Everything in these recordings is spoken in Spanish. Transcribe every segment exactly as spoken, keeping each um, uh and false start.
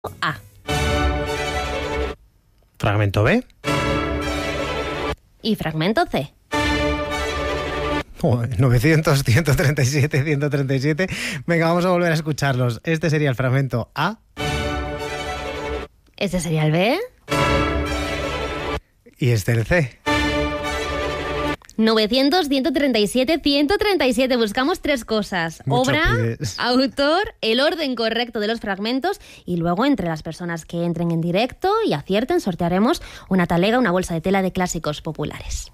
A. Fragmento B. Y fragmento C. Oh, novecientos, ciento treinta y siete, ciento treinta y siete. Venga, vamos a volver a escucharlos. Este sería el fragmento A. Este sería el B. Y este el C. novecientos, ciento treinta y siete, ciento treinta y siete. Buscamos tres cosas. Mucho Obra, pides. autor, el orden correcto de los fragmentos y luego entre las personas que entren en directo y acierten sortearemos una talega, una bolsa de tela de clásicos populares.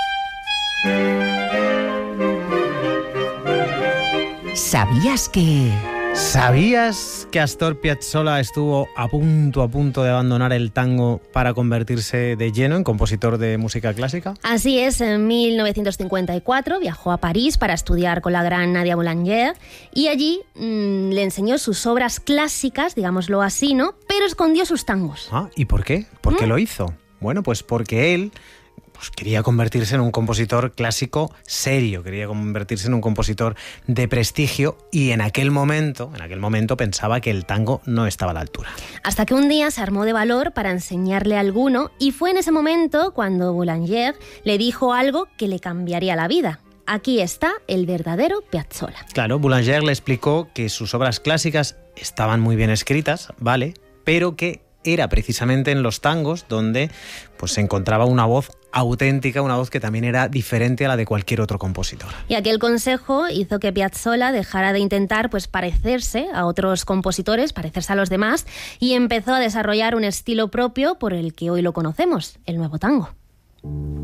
¿Sabías que...? ¿Sabías que Astor Piazzolla estuvo a punto, a punto de abandonar el tango para convertirse de lleno en compositor de música clásica? Así es, en mil novecientos cincuenta y cuatro viajó a París para estudiar con la gran Nadia Boulanger y allí mmm, le enseñó sus obras clásicas, digámoslo así, ¿no? Pero escondió sus tangos. Ah, ¿y por qué? ¿Por qué ¿Mm? lo hizo? Bueno, pues porque él pues, quería convertirse en un compositor clásico serio, quería convertirse en un compositor de prestigio y en aquel momento, en aquel momento pensaba que el tango no estaba a la altura. Hasta que un día se armó de valor para enseñarle a alguno y fue en ese momento cuando Boulanger le dijo algo que le cambiaría la vida. Aquí está el verdadero Piazzolla. Claro, Boulanger le explicó que sus obras clásicas estaban muy bien escritas, ¿vale? Pero que era precisamente en los tangos donde pues, se encontraba una voz auténtica, una voz que también era diferente a la de cualquier otro compositor. Y aquel consejo hizo que Piazzolla dejara de intentar pues, parecerse a otros compositores, parecerse a los demás, y empezó a desarrollar un estilo propio por el que hoy lo conocemos, el nuevo tango.